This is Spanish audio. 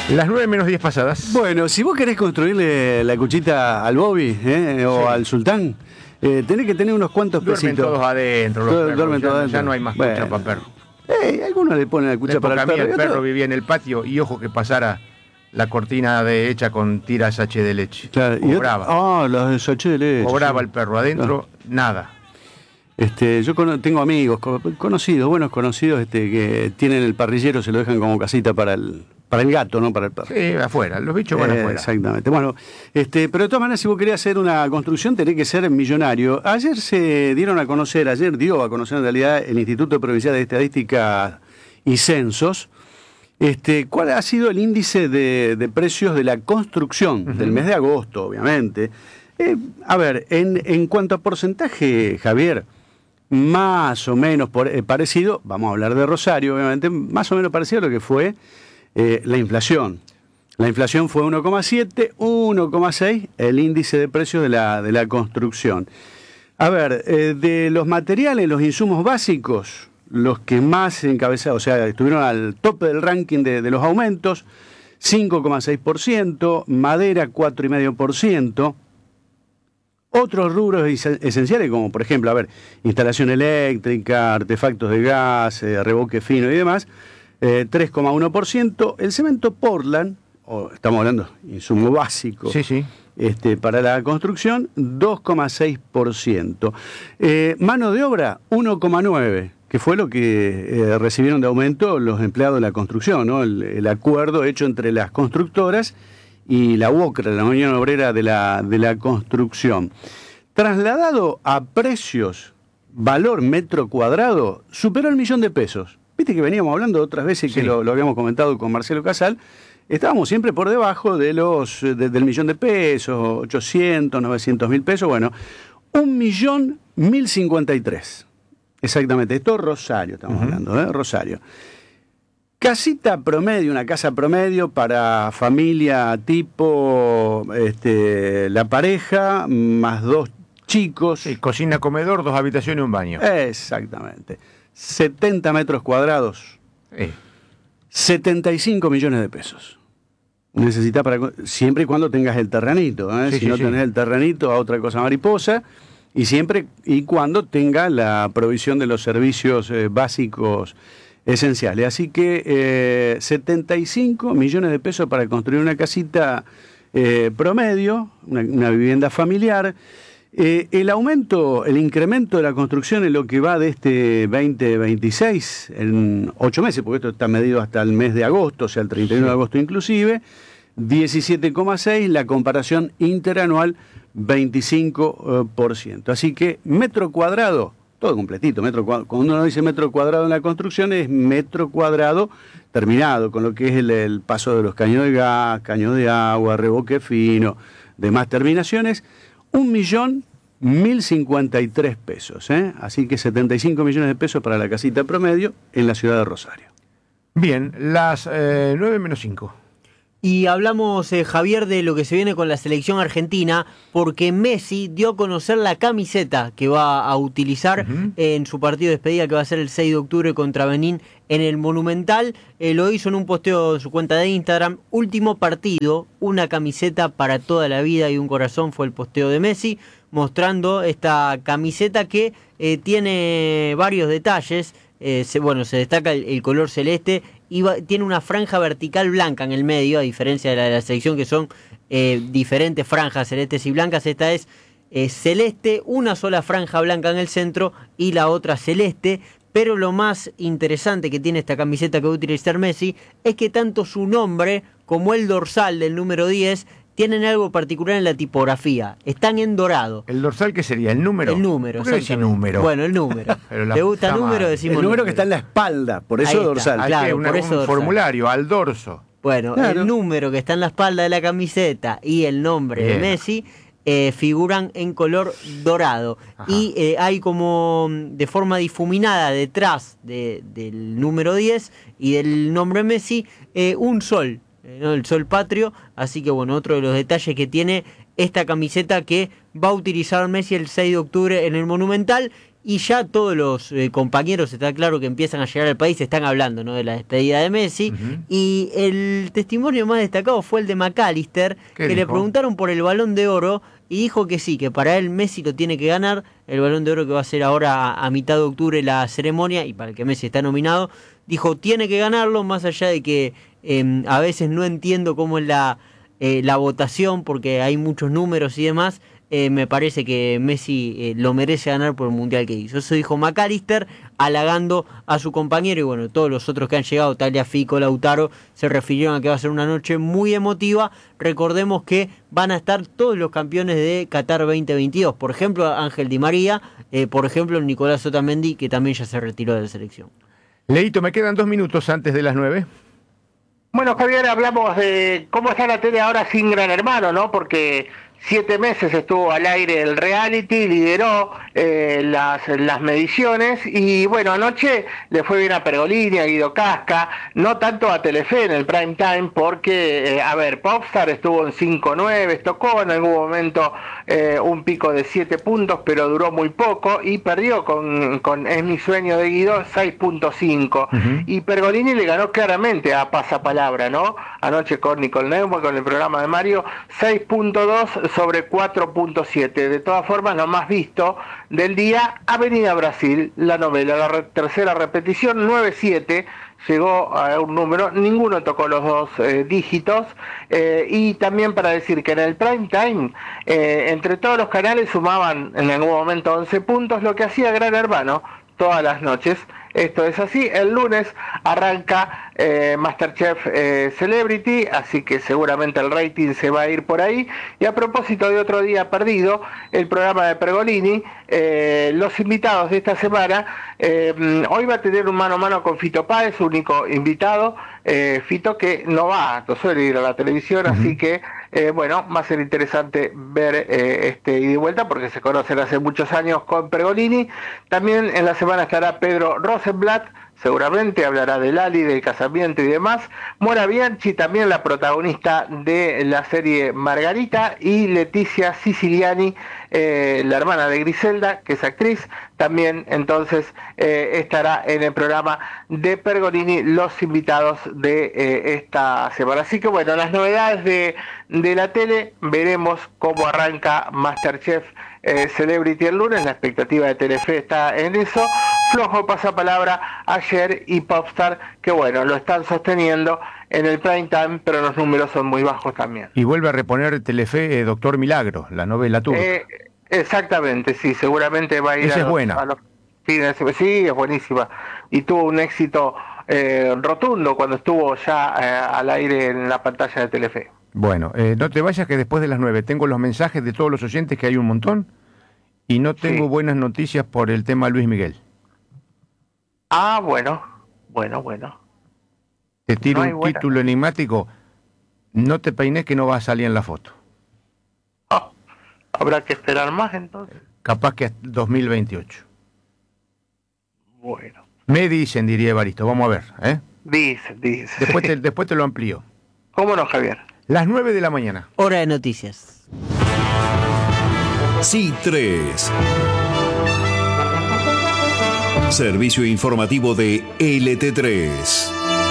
Las 9:10 pasadas. Bueno, si vos querés construirle la cuchita al Bobby o Sí. al Sultán, tenés que tener unos cuantos Duermen pesitos. todos adentro. Los perros. Duermen todos Ya adentro. no hay más Bueno. cucha para perro. Algunos le ponen la La cucha para época el mía, perro. el y perro otros- vivía en el patio y ojo que pasara la cortina hecha con tiras H de leche. Claro, y Cobraba. los de sachet de leche. Cobraba sí. el perro adentro, nada. Yo tengo amigos, conocidos, buenos conocidos, que tienen el parrillero, se lo dejan como casita para el gato, no para el perro. Sí, afuera, los bichos van afuera. Exactamente. Bueno, pero de todas maneras, si vos querés hacer una construcción, tenés que ser millonario. Ayer dio a conocer en realidad el Instituto Provincial de Estadística y Censos, cuál ha sido el índice de precios de la construcción del mes de agosto, obviamente. En cuanto a porcentaje, Javier, más o menos parecido, vamos a hablar de Rosario, obviamente, más o menos parecido a lo que fue la inflación. La inflación fue 1,7, 1,6 el índice de precios de la construcción. De los materiales, los insumos básicos, los que más encabezaron, o sea, estuvieron al tope del ranking de los aumentos, 5,6%, madera 4,5%. Otros rubros esenciales, como por ejemplo, instalación eléctrica, artefactos de gas, reboque fino y demás, 3,1%. El cemento Portland, estamos hablando de insumo básico, Sí. para la construcción, 2,6%. Mano de obra, 1,9%, que fue lo que recibieron de aumento los empleados de la construcción, ¿no? El acuerdo hecho entre las constructoras y la UOCRA, la Unión Obrera de la Construcción. Trasladado a precios, valor metro cuadrado, superó el $1.000.000. Viste que veníamos hablando otras veces, Sí. que lo habíamos comentado con Marcelo Casal, estábamos siempre por debajo de del $1.000.000, 800, 900.000 pesos, bueno, 1.153.000. Exactamente, esto es Rosario, estamos hablando, Rosario. Casita promedio, una casa promedio para familia tipo la pareja, más 2 chicos. Sí, cocina, comedor, 2 habitaciones y un baño. Exactamente. 70 metros cuadrados, 75 millones de pesos. Necesitas siempre y cuando tengas el terrenito, Sí, si no sí. tenés el terrenito, a otra cosa mariposa. Y siempre y cuando tenga la provisión de los servicios básicos esenciales. Así que 75 millones de pesos para construir una casita promedio, una vivienda familiar. El incremento de la construcción en lo que va de este 2026, en 8 meses, porque esto está medido hasta el mes de agosto, o sea, el 31 de agosto inclusive, 17,6, la comparación interanual 25%. Así que metro cuadrado, todo completito, cuando uno dice metro cuadrado en la construcción es metro cuadrado terminado, con lo que es el paso de los caños de gas, caños de agua, reboque fino, demás terminaciones, 1.153.000 pesos. Así que 75 millones de pesos para la casita promedio en la ciudad de Rosario. Bien, las 9:05. Y hablamos, Javier, de lo que se viene con la selección argentina, porque Messi dio a conocer la camiseta que va a utilizar en su partido de despedida, que va a ser el 6 de octubre contra Benín en el Monumental. Lo hizo en un posteo en su cuenta de Instagram. Último partido, una camiseta para toda la vida y un corazón, fue el posteo de Messi, mostrando esta camiseta que tiene varios detalles. Se destaca el color celeste y tiene una franja vertical blanca en el medio, a diferencia de la de la selección, que son diferentes franjas celestes y blancas. Esta es celeste, una sola franja blanca en el centro y la otra celeste. Pero lo más interesante que tiene esta camiseta que va a utilizar Messi es que tanto su nombre como el dorsal del número 10 tienen algo particular en la tipografía. Están en dorado. ¿El dorsal qué sería? ¿El número? El número, ¿Por qué decís exactamente. número? Bueno, el número. ¿Te gusta el número? Decimos El número que está en la espalda, por eso Ahí está. dorsal. Claro, Un por eso dorsal. formulario, al dorso. Bueno, Claro. el número que está en la espalda de la camiseta y el nombre Bien. de Messi figuran en color dorado. Ajá. Y hay como de forma difuminada detrás del número 10 y del nombre Messi un sol, ¿no? El sol patrio. Así que bueno, otro de los detalles que tiene esta camiseta que va a utilizar Messi el 6 de octubre en el Monumental. y ya todos los compañeros, está claro que empiezan a llegar al país, están hablando, ¿no?, de la despedida de Messi, y el testimonio más destacado fue el de McAllister, que dijo? le preguntaron por el Balón de Oro, y dijo que sí, que para él Messi lo tiene que ganar, el Balón de Oro que va a ser ahora a mitad de octubre la ceremonia, y para el que Messi está nominado, dijo tiene que ganarlo, más allá de que a veces no entiendo cómo es la votación, porque hay muchos números y demás. Me parece que Messi lo merece ganar por el Mundial que hizo. Eso dijo McAllister, halagando a su compañero, y bueno, todos los otros que han llegado, Tagliafico, Lautaro, se refirieron a que va a ser una noche muy emotiva. Recordemos que van a estar todos los campeones de Qatar 2022, por ejemplo Ángel Di María, por ejemplo Nicolás Otamendi, que también ya se retiró de la selección. Leito, me quedan 2 minutos antes de las 9. Bueno, Javier, hablamos de cómo está la tele ahora sin Gran Hermano, ¿no? Porque 7 meses estuvo al aire el reality, lideró las mediciones, y bueno, anoche le fue bien a Pergolini, a Guido Casca, no tanto a Telefe en el prime time, porque, Popstar estuvo en 5-9, tocó en algún momento un pico de 7 puntos, pero duró muy poco, y perdió con Es mi sueño de Guido 6.5, y Pergolini le ganó claramente a Pasapalabra, ¿no? Anoche con Nicole Neumann, con el programa de Mario, 6.2 sobre 4.7. De todas formas, lo más visto del día, Avenida Brasil, la novela, la tercera repetición, 9.7, llegó a un número, ninguno tocó los 2 dígitos, y también para decir que en el prime time, entre todos los canales sumaban en algún momento 11 puntos, lo que hacía Gran Hermano todas las noches. Esto es así. El lunes arranca MasterChef Celebrity, así que seguramente el rating se va a ir por ahí. Y a propósito de otro día perdido, el programa de Pergolini, los invitados de esta semana, hoy va a tener un mano a mano con Fito Páez, único invitado, Fito que no suele ir a la televisión, así que bueno, va a ser interesante ver este ida y vuelta, porque se conocen hace muchos años con Pergolini. También en la semana estará Pedro Rosenblatt, seguramente hablará del Ali, del casamiento y demás. Mora Bianchi, también la protagonista de la serie Margarita, y Leticia Siciliani, la hermana de Griselda, que es actriz, también entonces estará en el programa de Pergolini, los invitados de esta semana. Así que bueno, las novedades de la tele, veremos cómo arranca MasterChef Celebrity el lunes, la expectativa de Telefe está en eso. Flojo Pasapalabra ayer, y Popstar, que bueno, lo están sosteniendo en el prime time, pero los números son muy bajos también. Y vuelve a reponer Telefe Doctor Milagro, la novela turca. Exactamente, sí, seguramente va a ir. Esa es buena. Sí, es buenísima. Y tuvo un éxito rotundo cuando estuvo ya al aire en la pantalla de Telefe. Bueno, no te vayas, que después de las 9 tengo los mensajes de todos los oyentes, que hay un montón, y no tengo buenas noticias por el tema Luis Miguel. Ah, bueno. Te tiro un título enigmático. No te peines, que no va a salir en la foto. Habrá que esperar más entonces. Capaz que hasta 2028. Bueno. Me dicen, diría Evaristo. Vamos a ver, ¿eh? Dicen. Después te lo amplío. ¿Cómo no, Javier? Las 9 de la mañana. Hora de noticias. Sí, 3. Servicio informativo de LT3.